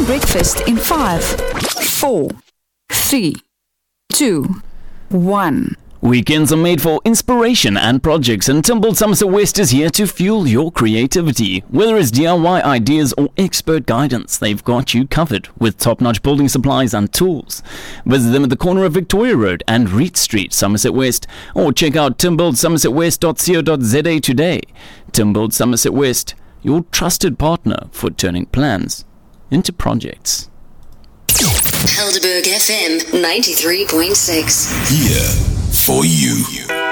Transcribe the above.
breakfast in 5, 4, 3, 2, 1. Weekends are made for inspiration and projects, and Timbold Somerset West is here to fuel your creativity. Whether it's DIY ideas or expert guidance, they've got you covered with top-notch building supplies and tools. Visit them at the corner of Victoria Road and Reed Street, Somerset West, or check out timboldsomersetwest.co.za today. Timbold Somerset West, your trusted partner for turning plans into projects. Helderberg FM 93.6. Here for you.